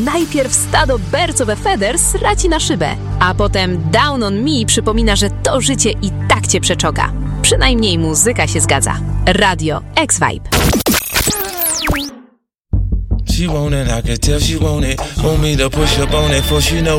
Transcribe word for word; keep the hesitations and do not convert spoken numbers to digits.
najpierw stado Birds of a Feathers raci na szybę, a potem Down on Me przypomina, że to życie i tak cię przeczoga. Przynajmniej muzyka się zgadza. Radio X-Vibe. She want it, I can tell she want it. Want me to push up on it, for she know